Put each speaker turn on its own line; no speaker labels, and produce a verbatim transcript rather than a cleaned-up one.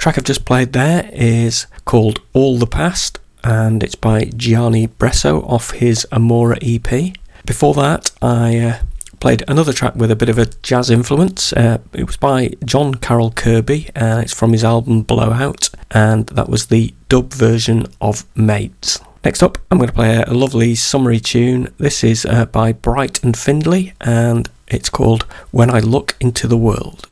track I've just played there is called All the Past, and it's by Gianni Bresso off his Amora E P. Before that, I uh, played another track with a bit of a jazz influence. Uh, it was by John Carroll Kirby, and it's from his album Blowout, and that was the dub version of Mates. Next up, I'm going to play a lovely summery tune. This is uh, by Bright and Findlay, and it's called When I Look Into the World.